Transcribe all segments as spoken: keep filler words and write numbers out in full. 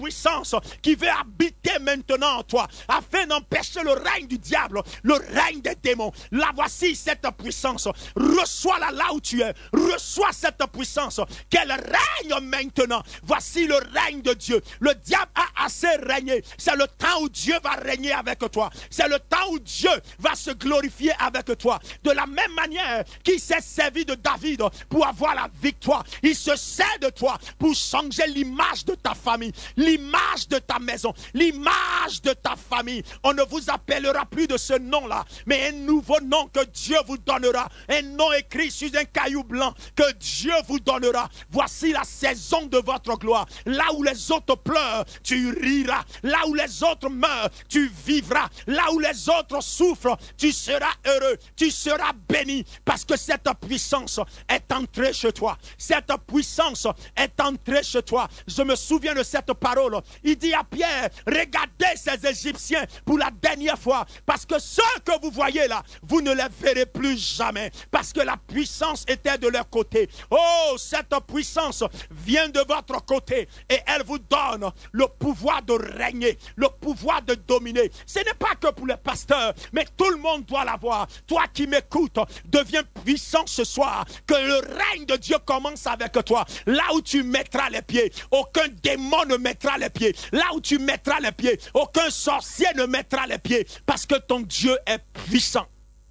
puissance qui veut habiter maintenant en toi, afin d'empêcher le règne du diable, le règne des démons. Là, voici cette puissance. Reçois-la là où tu es. Reçois cette puissance. Qu'elle règne maintenant. Voici le règne de Dieu. Le diable a assez régné. C'est le temps où Dieu va régner avec toi. C'est le temps où Dieu va se glorifier avec toi. De la même manière qu'il s'est servi de David pour avoir la victoire, il se sert de toi pour changer l'image de ta famille, l'image de ta maison, l'image de ta famille. On ne vous appellera plus de ce nom-là, mais un nouveau nom que Dieu vous donnera, un nom écrit sur un caillou blanc que Dieu vous donnera. Voici la saison de votre gloire. Là où les autres pleurent, tu riras. Là où les autres meurent, tu vivras. Là où les autres souffrent, tu seras heureux, tu seras béni, parce que cette puissance est entrée chez toi. Cette puissance est entrée chez toi. Je me souviens de cette parole. Il dit à Pierre, regardez ces Égyptiens pour la dernière fois, parce que ceux que vous voyez là, vous ne les verrez plus jamais, parce que la puissance était de leur côté. Oh, cette puissance vient de votre côté et elle vous donne le pouvoir de régner, le pouvoir de dominer. Ce n'est pas que pour les pasteurs, mais tout le monde doit l'avoir. Toi qui m'écoutes, deviens puissant ce soir, que le règne de Dieu commence avec toi. Là où tu mettras les pieds, aucun démon ne mettra les pieds. Là où tu mettras les pieds, aucun sorcier ne mettra les pieds, parce que ton Dieu est puissant.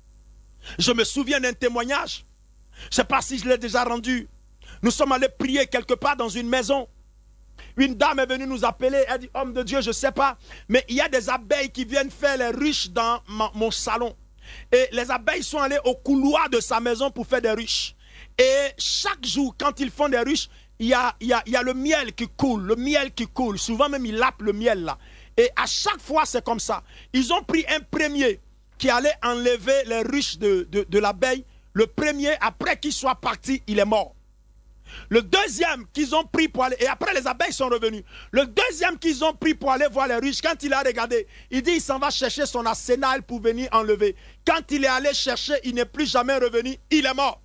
Je me souviens d'un témoignage, je ne sais pas si je l'ai déjà rendu. Nous sommes allés prier quelque part dans une maison. Une dame est venue nous appeler, elle dit, homme de Dieu, je ne sais pas, mais il y a des abeilles qui viennent faire les ruches dans ma, mon salon. Et les abeilles sont allées au couloir de sa maison pour faire des ruches. Et chaque jour, quand ils font des ruches, il y a, il y a, il y a le miel qui coule, le miel qui coule. Souvent même, ils lapent le miel là. Et à chaque fois, c'est comme ça. Ils ont pris un premier qui allait enlever les ruches de, de, de l'abeille. Le premier, après qu'il soit parti, il est mort. Le deuxième qu'ils ont pris pour aller, et après les abeilles sont revenues. Le deuxième qu'ils ont pris pour aller voir les ruches, quand il a regardé, il dit il s'en va chercher son arsenal pour venir enlever. Quand il est allé chercher, il n'est plus jamais revenu, il est mort.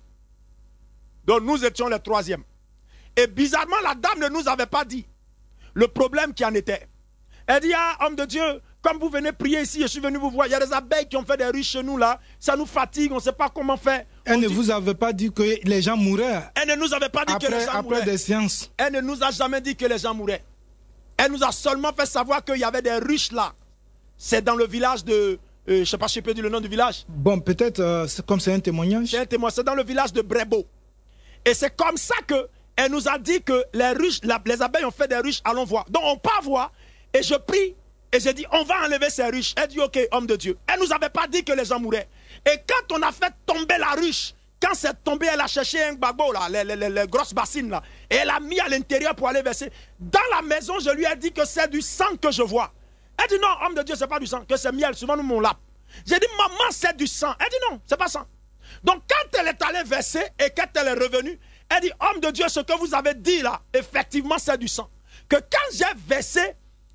Donc nous étions les troisièmes. Et bizarrement, la dame ne nous avait pas dit le problème qui en était. Elle dit, ah, homme de Dieu, comme vous venez prier ici, je suis venu vous voir, il y a des abeilles qui ont fait des ruches chez nous là, ça nous fatigue, on ne sait pas comment faire. Elle on ne dit... vous avait pas dit que les gens mouraient. Elle ne nous avait pas dit après, que les gens après mouraient. Des séances. Elle ne nous a jamais dit que les gens mouraient. Elle nous a seulement fait savoir qu'il y avait des ruches là. C'est dans le village de... Euh, je ne sais pas si je peux dire le nom du village. Bon, peut-être, euh, comme c'est un témoignage. C'est un témoignage, c'est dans le village de Brébeau. Et c'est comme ça qu'elle nous a dit que les ruches, la, les abeilles ont fait des ruches, allons voir. Donc on part voir, et je prie, et j'ai dit, on va enlever ces ruches. Elle dit, ok, homme de Dieu. Elle ne nous avait pas dit que les gens mouraient. Et quand on a fait tomber la ruche, quand c'est tombé, elle a cherché un bagbo, là, les, les, les, les grosses bassines, là, et elle a mis à l'intérieur pour aller verser. Dans la maison, je lui ai dit que c'est du sang que je vois. Elle dit, non, homme de Dieu, c'est pas du sang, que c'est miel, souvent nous, mon lap. J'ai dit, maman, c'est du sang. Elle dit, non, c'est pas sang. Donc, quand elle est allée verser et quand elle est revenue, elle dit, homme de Dieu, ce que vous avez dit là, effectivement, c'est du sang. Que quand j'ai versé,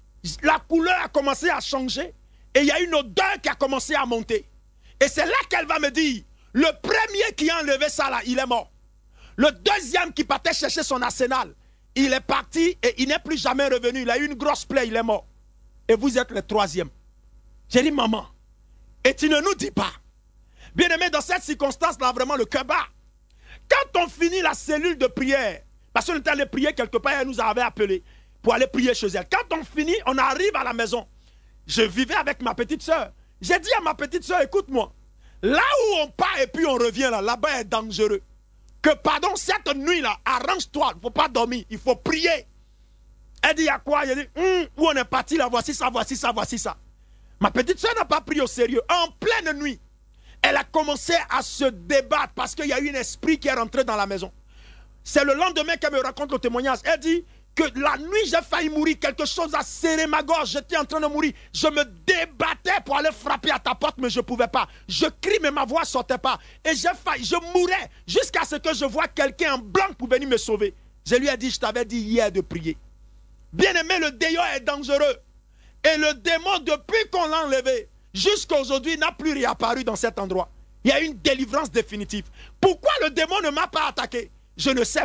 la couleur a commencé à changer et il y a une odeur qui a commencé à monter. Et c'est là qu'elle va me dire, le premier qui a enlevé ça là, il est mort. Le deuxième qui partait chercher son arsenal, il est parti et il n'est plus jamais revenu. Il a eu une grosse plaie, il est mort. Et vous êtes le troisième. J'ai dit, maman, et tu ne nous dis pas. Bien aimé, dans cette circonstance-là, vraiment le cœur bat. Quand on finit la cellule de prière, parce qu'on était allé prier quelque part, elle nous avait appelé pour aller prier chez elle. Quand on finit, on arrive à la maison. Je vivais avec ma petite soeur. J'ai dit à ma petite soeur, écoute-moi, là où on part et puis on revient, là, là-bas est dangereux. Que pardon, cette nuit-là, arrange-toi, il ne faut pas dormir, il faut prier. Elle dit, il y a quoi? J'ai dit, hm, où on est parti là, voici ça, voici ça, voici ça. Ma petite soeur n'a pas pris au sérieux. En pleine nuit, elle a commencé à se débattre parce qu'il y a eu un esprit qui est rentré dans la maison. C'est le lendemain qu'elle me raconte le témoignage. Elle dit que la nuit, j'ai failli mourir. Quelque chose a serré ma gorge. J'étais en train de mourir. Je me débattais pour aller frapper à ta porte, mais je ne pouvais pas. Je crie, mais ma voix ne sortait pas. Et j'ai failli, je mourais jusqu'à ce que je vois quelqu'un en blanc pour venir me sauver. Je lui ai dit, je t'avais dit hier de prier. Bien aimé, le déo est dangereux. Et le démon, depuis qu'on l'a enlevé, jusqu'à aujourd'hui, n'a plus réapparu dans cet endroit. Il y a une délivrance définitive. Pourquoi le démon ne m'a pas attaqué? Je ne sais pas.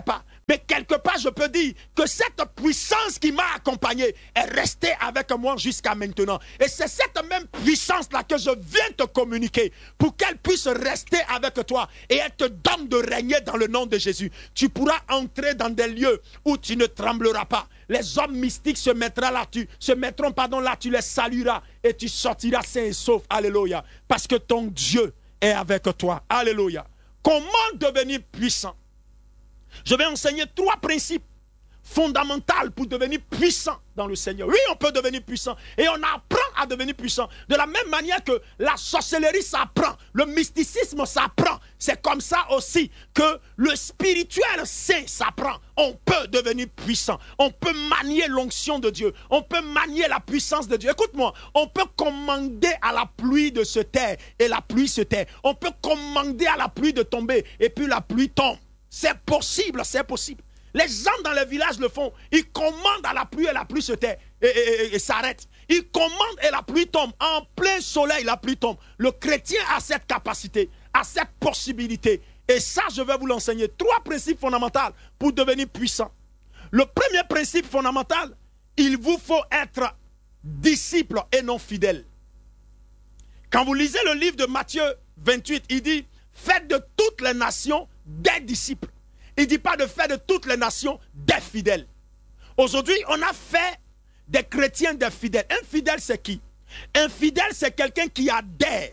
Mais quelque part, je peux dire que cette puissance qui m'a accompagné est restée avec moi jusqu'à maintenant. Et c'est cette même puissance-là que je viens te communiquer pour qu'elle puisse rester avec toi et elle te donne de régner dans le nom de Jésus. Tu pourras entrer dans des lieux où tu ne trembleras pas. Les hommes mystiques se mettront là, tu, se mettront pardon, là, tu les salueras et tu sortiras sain et sauf. Alléluia. Parce que ton Dieu est avec toi. Alléluia. Comment devenir puissant? Je vais enseigner trois principes fondamentaux pour devenir puissant dans le Seigneur. Oui, on peut devenir puissant et on apprend à devenir puissant. De la même manière que la sorcellerie s'apprend, le mysticisme s'apprend. C'est comme ça aussi que le spirituel saint s'apprend. On peut devenir puissant. On peut manier l'onction de Dieu. On peut manier la puissance de Dieu. Écoute-moi, on peut commander à la pluie de se taire et la pluie se tait. On peut commander à la pluie de tomber et puis la pluie tombe. C'est possible, c'est possible. Les gens dans les villages le font. Ils commandent à la pluie et la pluie se tait et, et, et, et s'arrête. Ils commandent et la pluie tombe. En plein soleil, la pluie tombe. Le chrétien a cette capacité, a cette possibilité. Et ça, je vais vous l'enseigner. Trois principes fondamentaux pour devenir puissant. Le premier principe fondamental, il vous faut être disciple et non fidèle. Quand vous lisez le livre de Matthieu vingt-huit, il dit, faites de toutes les nations des disciples. Il ne dit pas de faire de toutes les nations des fidèles. Aujourd'hui, on a fait des chrétiens des fidèles. Un fidèle, c'est qui? Un fidèle, c'est quelqu'un qui adhère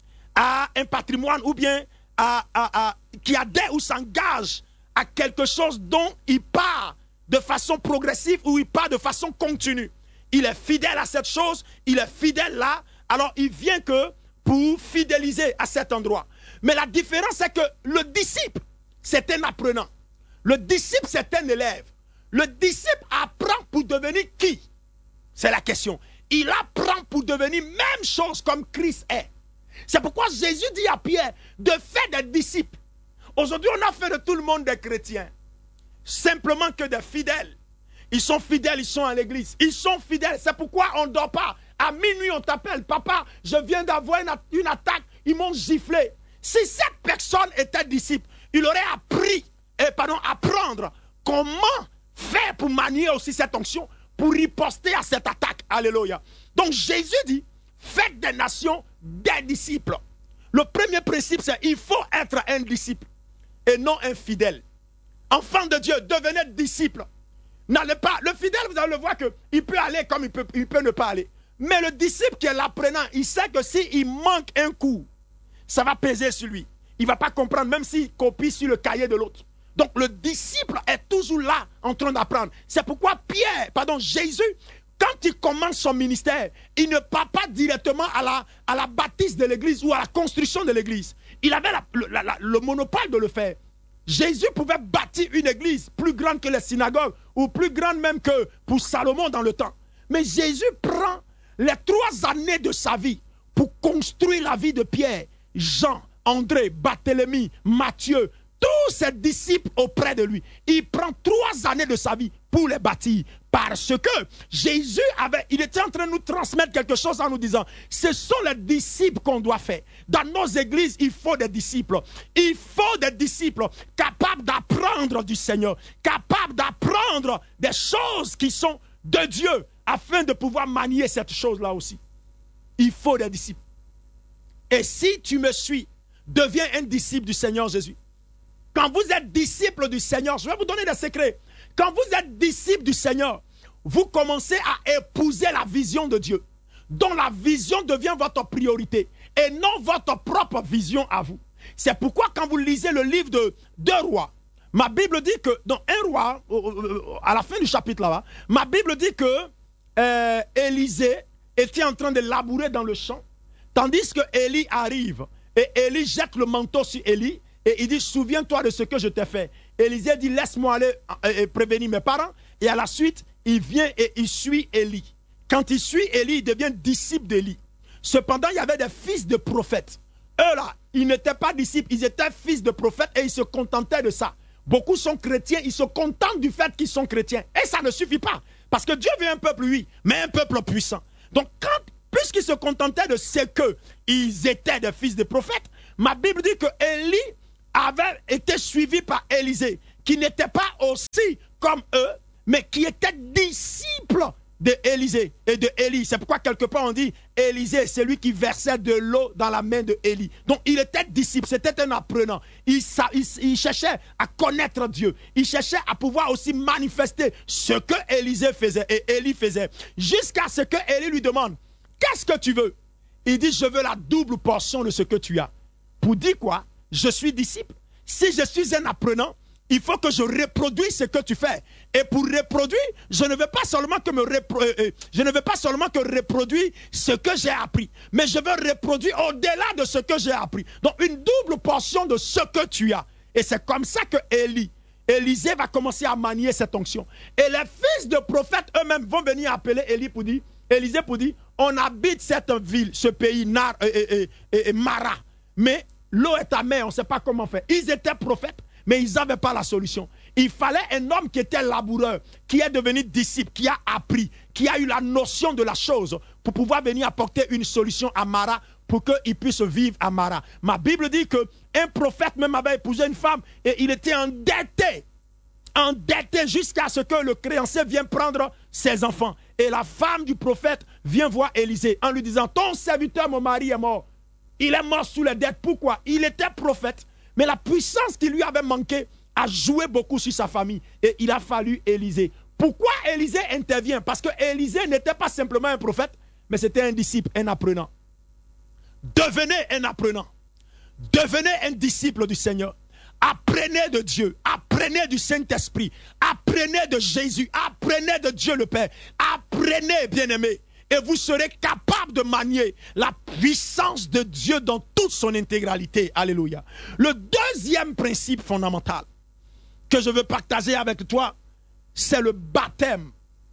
à un patrimoine ou bien à, à, à, qui adhère ou s'engage à quelque chose dont il part de façon progressive ou il part de façon continue. Il est fidèle à cette chose, il est fidèle là, alors il vient que pour fidéliser à cet endroit. Mais la différence, c'est que le disciple, c'est un apprenant. Le disciple, c'est un élève. Le disciple apprend pour devenir qui? C'est la question. Il apprend pour devenir même chose comme Christ est. C'est pourquoi Jésus dit à Pierre de faire des disciples. Aujourd'hui, on a fait de tout le monde des chrétiens. Simplement que des fidèles. Ils sont fidèles, ils sont à l'église. Ils sont fidèles. C'est pourquoi on ne dort pas. À minuit, on t'appelle. Papa, je viens d'avoir une, une attaque. Ils m'ont giflé. Si cette personne était disciple, il aurait appris, eh, pardon, apprendre comment faire pour manier aussi cette onction, pour riposter à cette attaque. Alléluia. Donc Jésus dit, faites des nations des disciples. Le premier principe, c'est il faut être un disciple et non un fidèle. Enfant de Dieu, devenez disciple. N'allez pas. Le fidèle, vous allez le voir qu'il peut aller comme il peut, il peut ne pas aller. Mais le disciple qui est l'apprenant, il sait que s'il manque un cours, ça va peser sur lui. Il ne va pas comprendre, même s'il copie sur le cahier de l'autre. Donc le disciple est toujours là, en train d'apprendre. C'est pourquoi Pierre, pardon, Jésus, quand il commence son ministère, il ne part pas directement à la, à la bâtisse de l'église ou à la construction de l'église. Il avait la, le, la, la, le monopole de le faire. Jésus pouvait bâtir une église plus grande que les synagogues ou plus grande même que pour Salomon dans le temps. Mais Jésus prend les trois années de sa vie pour construire la vie de Pierre, Jean, André, Barthélemy, Matthieu, tous ses disciples auprès de lui. Il prend trois années de sa vie pour les bâtir. Parce que Jésus avait, il était en train de nous transmettre quelque chose en nous disant, ce sont les disciples qu'on doit faire. Dans nos églises, il faut des disciples. Il faut des disciples capables d'apprendre du Seigneur, capables d'apprendre des choses qui sont de Dieu, afin de pouvoir manier cette chose-là aussi. Il faut des disciples. Et si tu me suis, deviens un disciple du Seigneur Jésus. Quand vous êtes disciple du Seigneur, je vais vous donner des secrets. Quand vous êtes disciple du Seigneur, vous commencez à épouser la vision de Dieu, dont la vision devient votre priorité et non votre propre vision à vous. C'est pourquoi quand vous lisez le livre de deux rois, ma Bible dit que, dans un roi, à la fin du chapitre là-bas, ma Bible dit que euh, Élisée était en train de labourer dans le champ, tandis que Élie arrive et Élie jette le manteau sur Élie et il dit, souviens-toi de ce que je t'ai fait. Élisée dit, laisse-moi aller et prévenir mes parents. Et à la suite, il vient et il suit Élie. Quand il suit Élie, il devient disciple d'Élie. Cependant, il y avait des fils de prophètes. Eux là, ils n'étaient pas disciples, ils étaient fils de prophètes et ils se contentaient de ça. Beaucoup sont chrétiens, ils se contentent du fait qu'ils sont chrétiens. Et ça ne suffit pas. Parce que Dieu veut un peuple, oui, mais un peuple puissant. Donc, quand, puisqu'ils se contentaient de ce qu'ils étaient des fils de prophètes, ma Bible dit que Élie avait été suivi par Élisée, qui n'étaient pas aussi comme eux, mais qui étaient disciples d'Élisée et de Élie. C'est pourquoi quelque part on dit Élisée, c'est lui qui versait de l'eau dans la main de Élie. Donc il était disciple, c'était un apprenant. Il, il, il cherchait à connaître Dieu. Il cherchait à pouvoir aussi manifester ce que Élisée faisait et Élie faisait. Jusqu'à ce que Élie lui demande, qu'est-ce que tu veux? Il dit, je veux la double portion de ce que tu as. Pour dire quoi? Je suis disciple. Si je suis un apprenant, il faut que je reproduise ce que tu fais. Et pour reproduire, je ne veux pas seulement que me repro euh, je ne veux pas seulement que reproduire ce que j'ai appris, mais je veux reproduire au-delà de ce que j'ai appris. Donc une double portion de ce que tu as. Et c'est comme ça que Élie, Élisée va commencer à manier cette onction. Et les fils de prophètes eux-mêmes vont venir appeler Élie pour dire, Élisée pour dire, on habite cette ville, ce pays, Nar, et, et, et, et Mara. Mais l'eau est amère, on ne sait pas comment faire. Ils étaient prophètes, mais ils n'avaient pas la solution. Il fallait un homme qui était laboureur, qui est devenu disciple, qui a appris, qui a eu la notion de la chose pour pouvoir venir apporter une solution à Mara pour qu'il puisse vivre à Mara. Ma Bible dit qu'un prophète même avait épousé une femme et il était endetté. Endetté jusqu'à ce que le créancier vienne prendre ses enfants. Et la femme du prophète vient voir Élisée en lui disant, ton serviteur, mon mari est mort. Il est mort sous les dettes. Pourquoi? Il était prophète. Mais la puissance qui lui avait manqué a joué beaucoup sur sa famille. Et il a fallu Élisée. Pourquoi Élisée intervient? Parce que Élisée n'était pas simplement un prophète, mais c'était un disciple, un apprenant. Devenez un apprenant. Devenez un disciple du Seigneur. Apprenez de Dieu. Apprenez du Saint-Esprit. Apprenez de Jésus. Apprenez de Dieu le Père. Apprenez, bien-aimés. Et vous serez capable de manier la puissance de Dieu dans toute son intégralité. Alléluia. Le deuxième principe fondamental que je veux partager avec toi, c'est le baptême.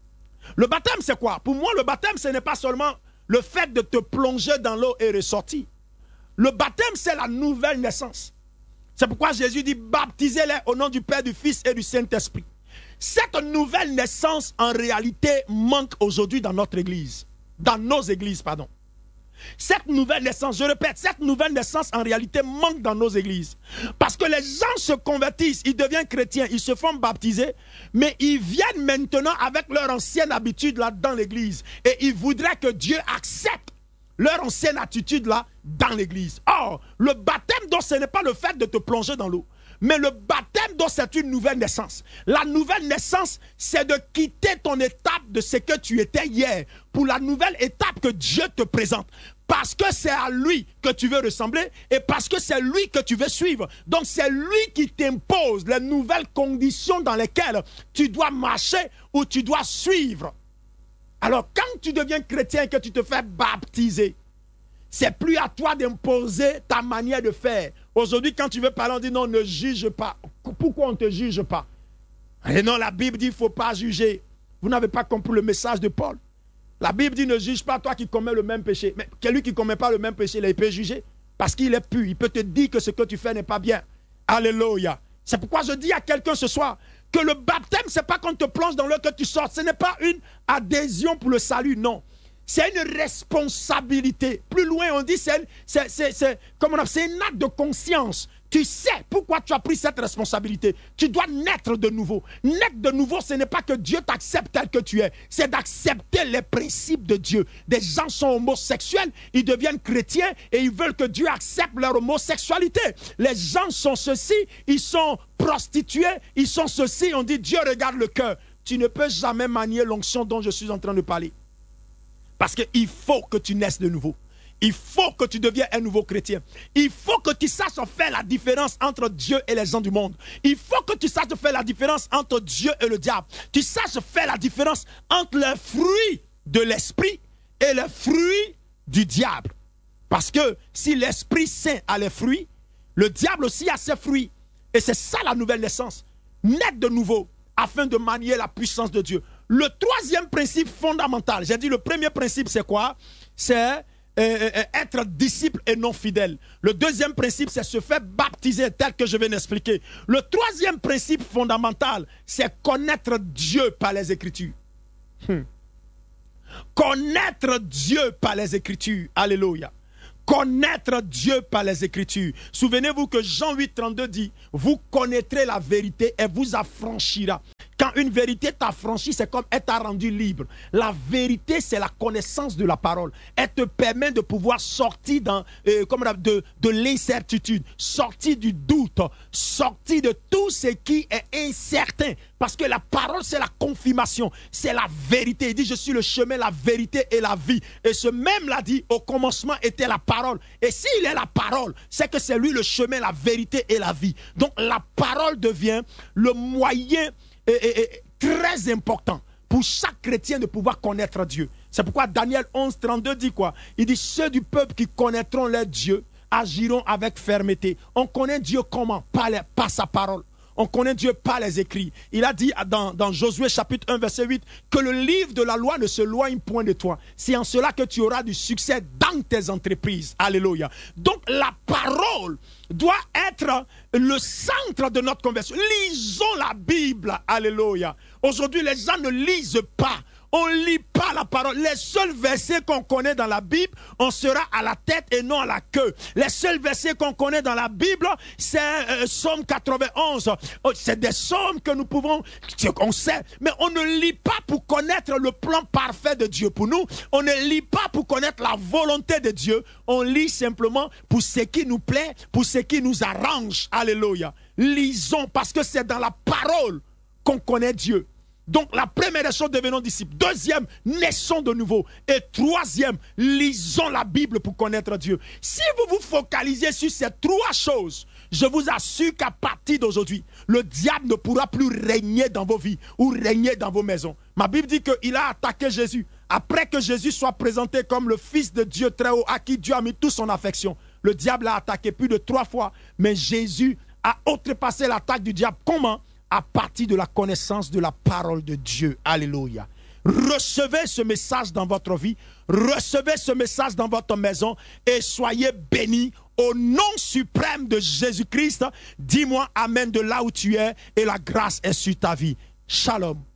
Le baptême, c'est quoi? Pour moi, le baptême, ce n'est pas seulement le fait de te plonger dans l'eau et ressortir. Le baptême, c'est la nouvelle naissance. C'est pourquoi Jésus dit, baptisez-les au nom du Père, du Fils et du Saint-Esprit. Cette nouvelle naissance, en réalité, manque aujourd'hui dans notre église. Dans nos églises, pardon. Cette nouvelle naissance, je répète, cette nouvelle naissance, en réalité, manque dans nos églises. Parce que les gens se convertissent, ils deviennent chrétiens, ils se font baptiser, mais ils viennent maintenant avec leur ancienne habitude là dans l'église. Et ils voudraient que Dieu accepte leur ancienne attitude là dans l'église. Or, le baptême, donc, ce n'est pas le fait de te plonger dans l'eau. Mais le baptême, donc, c'est une nouvelle naissance. La nouvelle naissance, c'est de quitter ton étape de ce que tu étais hier pour la nouvelle étape que Dieu te présente. Parce que c'est à lui que tu veux ressembler et parce que c'est lui que tu veux suivre. Donc, c'est lui qui t'impose les nouvelles conditions dans lesquelles tu dois marcher ou tu dois suivre. Alors, quand tu deviens chrétien et que tu te fais baptiser, c'est plus à toi d'imposer ta manière de faire. Aujourd'hui, quand tu veux parler, on dit non, ne juge pas. Pourquoi on ne te juge pas? Et non, la Bible dit, il ne faut pas juger. Vous n'avez pas compris le message de Paul. La Bible dit, ne juge pas toi qui commets le même péché. Mais celui qui ne commet pas le même péché, il peut juger. Parce qu'il est pur. Il peut te dire que ce que tu fais n'est pas bien. Alléluia. C'est pourquoi je dis à quelqu'un ce soir que le baptême, ce n'est pas qu'on te plonge dans l'eau que tu sortes. Ce n'est pas une adhésion pour le salut, non. C'est une responsabilité. Plus loin, on dit, c'est un acte de conscience. Tu sais pourquoi tu as pris cette responsabilité. Tu dois naître de nouveau. Naître de nouveau, ce n'est pas que Dieu t'accepte tel que tu es. C'est d'accepter les principes de Dieu. Des gens sont homosexuels, ils deviennent chrétiens et ils veulent que Dieu accepte leur homosexualité. Les gens sont ceci, ils sont prostitués, ils sont ceci. On dit, Dieu regarde le cœur. Tu ne peux jamais manier l'onction dont je suis en train de parler. Parce qu'il faut que tu naisses de nouveau. Il faut que tu deviennes un nouveau chrétien. Il faut que tu saches faire la différence entre Dieu et les gens du monde. Il faut que tu saches faire la différence entre Dieu et le diable. Tu saches faire la différence entre les fruits de l'esprit et les fruits du diable. Parce que si l'Esprit Saint a les fruits, le diable aussi a ses fruits. Et c'est ça la nouvelle naissance. Naître de nouveau afin de manier la puissance de Dieu. Le troisième principe fondamental, j'ai dit le premier principe c'est quoi? C'est euh, euh, être disciple et non fidèle. Le deuxième principe c'est se faire baptiser tel que je viens d'expliquer. Le troisième principe fondamental c'est connaître Dieu par les Écritures. Hmm. Connaître Dieu par les Écritures. Alléluia. Connaître Dieu par les Écritures. Souvenez-vous que Jean huit, trente-deux dit, vous connaîtrez la vérité et vous affranchira. Quand une vérité t'affranchit, c'est comme elle t'a rendu libre. La vérité, c'est la connaissance de la parole. Elle te permet de pouvoir sortir dans, euh, comme de, de l'incertitude, sortir du doute, sortir de tout ce qui est incertain. Parce que la parole, c'est la confirmation, c'est la vérité. Il dit, je suis le chemin, la vérité et la vie. Et ce même l'a dit, au commencement était la parole. Et s'il est la parole, c'est que c'est lui le chemin, la vérité et la vie. Donc la parole devient le moyen est, est, est très important pour chaque chrétien de pouvoir connaître Dieu. C'est pourquoi Daniel onze, trente-deux dit quoi? Il dit, ceux du peuple qui connaîtront leur Dieu agiront avec fermeté. On connaît Dieu comment? Par, les, par sa parole. On connaît Dieu par les écrits. Il a dit dans, dans Josué chapitre un verset huit que le livre de la loi ne se loigne point de toi. C'est en cela que tu auras du succès dans tes entreprises. Alléluia. Donc la parole doit être le centre de notre conversion. Lisons la Bible. Alléluia. Aujourd'hui, les gens ne lisent pas. On ne lit pas la parole. Les seuls versets qu'on connaît dans la Bible, on sera à la tête et non à la queue. Les seuls versets qu'on connaît dans la Bible, c'est euh, Psaume quatre-vingt-onze. C'est des psaumes que nous pouvons, on sait, mais on ne lit pas pour connaître le plan parfait de Dieu pour nous. On ne lit pas pour connaître la volonté de Dieu. On lit simplement pour ce qui nous plaît, pour ce qui nous arrange. Alléluia. Lisons parce que c'est dans la parole qu'on connaît Dieu. Donc la première des choses, devenons disciples. Deuxième, naissons de nouveau. Et troisième, lisons la Bible pour connaître Dieu. Si vous vous focalisez sur ces trois choses, je vous assure qu'à partir d'aujourd'hui, le diable ne pourra plus régner dans vos vies ou régner dans vos maisons. Ma Bible dit qu'il a attaqué Jésus. Après que Jésus soit présenté comme le Fils de Dieu très haut, à qui Dieu a mis toute son affection, le diable l'a attaqué plus de trois fois. Mais Jésus a outrepassé l'attaque du diable. Comment? À partir de la connaissance de la parole de Dieu. Alléluia. Recevez ce message dans votre vie. Recevez ce message dans votre maison. Et soyez bénis au nom suprême de Jésus-Christ. Dis-moi amen de là où tu es. Et la grâce est sur ta vie. Shalom.